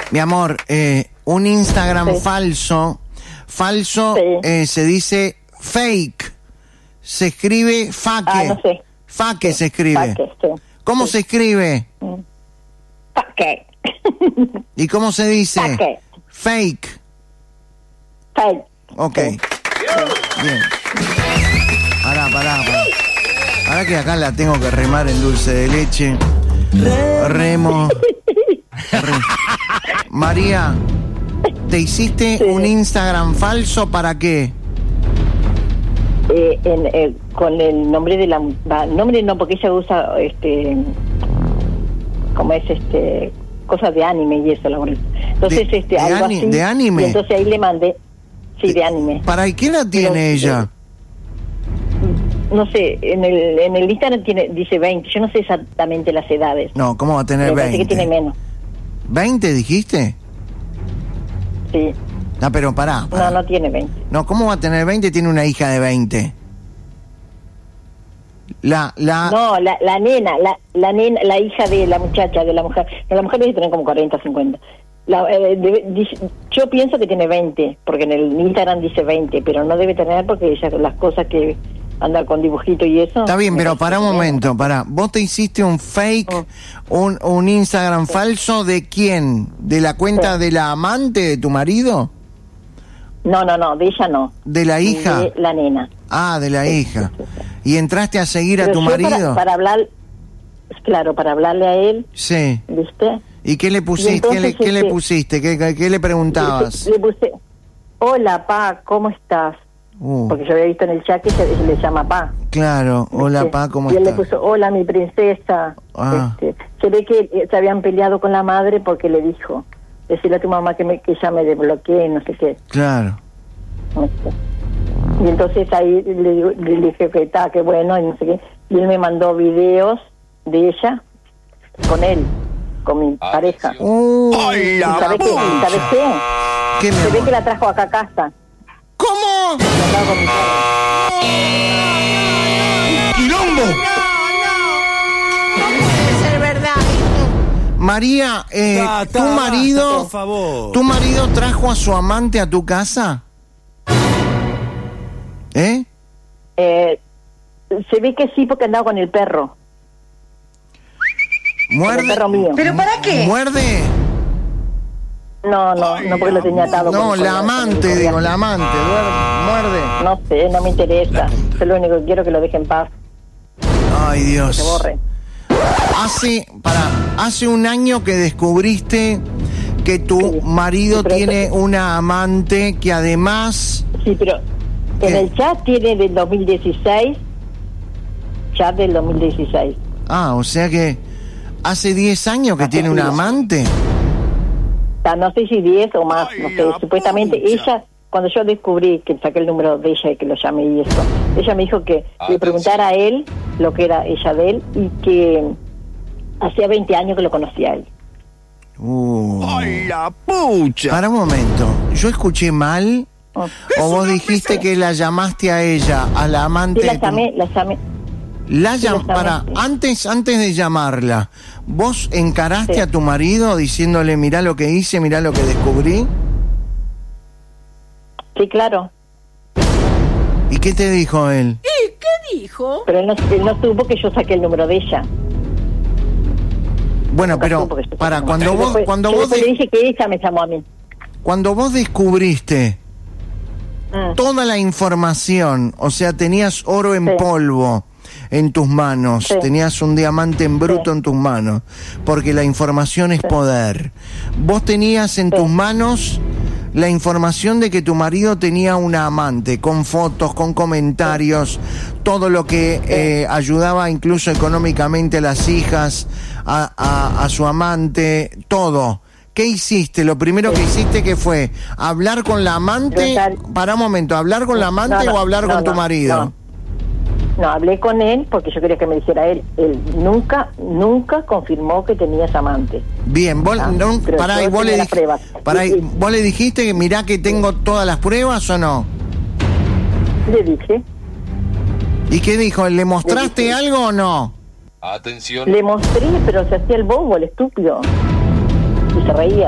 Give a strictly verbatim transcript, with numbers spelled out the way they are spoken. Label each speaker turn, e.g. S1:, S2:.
S1: Mi amor, eh, un Instagram
S2: Sí.
S1: falso, falso
S2: Sí.
S1: eh, se dice fake, se escribe fake.
S2: Ah, no sé.
S1: Fake se escribe.
S2: Fake, sí.
S1: ¿Cómo
S2: Sí.
S1: se escribe?
S2: Fake.
S1: ¿Y cómo se dice?
S2: Fake.
S1: Fake.
S2: Fake.
S1: Ok. Bien. Pará, pará, pará. Ahora que acá la tengo que remar en dulce de leche. Remo. Re- María, ¿te hiciste
S2: Sí.
S1: un Instagram falso para qué?
S2: Eh, en, eh, con el nombre de la... va, nombre no, porque ella usa, este... como es, este... cosas de anime y eso, la verdad. Entonces,
S1: De-
S2: este,
S1: de
S2: algo
S1: ani-
S2: así.
S1: de anime.
S2: Y entonces ahí le mandé... Sí, de anime.
S1: ¿Para y qué la tiene
S2: Pero,
S1: ella?
S2: No sé, en el, en el Instagram tiene, dice veinte. Yo no sé exactamente las edades.
S1: No, ¿cómo va a tener
S2: Me parece que
S1: veinte?
S2: tiene menos.
S1: ¿veinte dijiste?
S2: Sí.
S1: No, pero pará, pará.
S2: No, no tiene veinte.
S1: No, ¿cómo va a tener veinte? Tiene una hija de veinte. La, la...
S2: No, la, la nena, la, la nena, la hija de la muchacha, de la mujer. No, la mujer debe tener como cuarenta, cincuenta. La, eh, debe- dice- yo pienso que tiene veinte, porque en el Instagram dice veinte, pero no debe tener porque ella, las cosas que anda con dibujito y eso.
S1: Está bien,
S2: me
S1: pero
S2: parece
S1: para un
S2: que
S1: momento, para. ¿Vos te hiciste un fake,
S2: Oh.
S1: un, un Instagram falso de quién? ¿De la cuenta
S2: Sí.
S1: de la amante de tu marido?
S2: No, no, no, de ella no.
S1: ¿De la hija?
S2: De la nena.
S1: Ah, de la
S2: Sí,
S1: hija.
S2: sí, sí.
S1: ¿Y entraste a seguir a
S2: Pero
S1: tu
S2: yo para-
S1: marido?
S2: Para, hablar, claro, para hablarle a él,
S1: Sí.
S2: ¿viste?
S1: ¿Y qué le pusiste?
S2: entonces,
S1: ¿Qué, le, qué le
S2: este,
S1: pusiste? ¿Qué, qué, qué le preguntabas?
S2: Le, le puse, hola, pa, ¿cómo estás?
S1: Uh,
S2: Porque yo había visto en el chat que se, se le llama pa.
S1: claro. Hola,
S2: ¿viste?
S1: pa, ¿cómo
S2: Y él le
S1: estás?
S2: puso, hola, mi princesa.
S1: Ah.
S2: Este, se ve que eh, se habían peleado con la madre porque le dijo, decirle a tu mamá que, me, que ya me desbloquee, no sé qué.
S1: Claro.
S2: ¿viste? Y entonces ahí le, digo- le dije que está, que bueno, y no sé qué. Y él me mandó videos de ella con él, con mi pareja.
S1: Uh,
S2: ¿Y sabes qué? ¿Y sabes qué?
S1: ¿Qué, mi
S2: Se ve
S1: amor?
S2: que la trajo acá a casa.
S1: ¿Cómo?
S2: La trajo con mi padre.
S1: ¡Quilombo!
S3: Puede ser verdad.
S1: María, eh,
S4: Ta, ta,
S1: ¿tu
S4: basta,
S1: marido,
S4: por favor.
S1: tu marido trajo a su amante a tu casa? ¿Eh?
S2: Eh, se ve que sí porque andaba con el perro.
S1: ¿Muerde?
S2: El perro mío.
S3: ¿Pero para qué?
S1: ¿Muerde?
S2: No, no, no porque lo tenía atado.
S1: No,
S2: con- con-
S1: la
S2: con
S1: amante,
S2: el
S1: digo,
S2: colgante.
S1: la amante. duer- ¿Muerde?
S2: No sé, no me interesa. Yo lo único que quiero es que lo dejen en paz,
S1: Ay,
S2: que se
S1: Dios.
S2: borre.
S1: Hace, para, hace un año que descubriste que tu
S2: Sí,
S1: marido
S2: sí, pero
S1: tiene
S2: eso-
S1: una amante que además...
S2: Sí, pero
S1: ¿Qué?
S2: en el chat tiene del dos mil dieciséis, chat del dos mil dieciséis.
S1: Ah, o sea que hace diez años que
S2: Hace
S1: tiene una
S2: diez.
S1: amante.
S2: O sea, no sé si diez o más, no sé. Supuestamente ella, cuando yo descubrí que saqué el número de ella y que lo llamé y eso, ella me dijo que le preguntara a él lo que era ella de él y que hacía veinte años que lo conocía a él.
S1: Uh.
S4: ¡Ay, la pucha!
S1: Para un momento, ¿yo escuché mal?
S2: Oh.
S1: ¿O vos dijiste que la llamaste a ella, a la amante
S2: Sí, la
S1: de tu-
S2: llamé, la llamé.
S1: La
S2: sí, la
S1: llam-
S2: llamé,
S1: para,
S2: sí.
S1: antes, antes de llamarla, ¿vos encaraste
S2: Sí.
S1: a tu marido diciéndole, mirá lo que hice, mirá lo que descubrí?
S2: Sí, claro.
S1: ¿Y qué te dijo él?
S3: ¿Y qué dijo?
S2: Pero él no, él no supo que yo saqué el número de ella.
S1: Bueno,
S2: Nunca
S1: pero
S2: supo que yo saqué
S1: para
S2: el
S1: cuando
S2: número.
S1: vos,
S2: Después-
S1: cuando
S2: yo
S1: vos,
S2: después
S1: de-
S2: le dije que ella me llamó a mí.
S1: cuando vos descubriste
S2: Mm.
S1: toda la información, o sea, tenías oro en
S2: Sí.
S1: polvo en tus manos,
S2: Sí.
S1: tenías un diamante en bruto
S2: Sí.
S1: en tus manos, porque la información es poder. Vos tenías en
S2: Sí.
S1: tus manos la información de que tu marido tenía una amante, con fotos, con comentarios, todo lo que eh, ayudaba incluso económicamente a las hijas, a, a- a su amante, todo. ¿Qué hiciste? Lo primero que hiciste que fue hablar con la amante.
S2: Yo tal-
S1: Para un momento, ¿hablar con la amante
S2: No, no,
S1: o hablar
S2: no,
S1: con tu
S2: no,
S1: marido?
S2: No. No, hablé con él porque yo quería que me dijera él. Él nunca, nunca confirmó que tenía esa amante.
S1: Bien, vos,
S2: Ah,
S1: no,
S2: pero
S1: pará,
S2: yo
S1: y vos,
S2: tenía
S1: le
S2: las
S1: dij-
S2: pruebas.
S1: pará, y
S2: Sí, sí.
S1: vos le dijiste que mirá que tengo todas las pruebas o no.
S2: Le dije,
S1: ¿Y qué dijo? ¿Le mostraste
S2: dije.
S1: algo o no?
S5: Atención.
S2: le mostré, pero se hacía el bobo, el estúpido. Y se reía.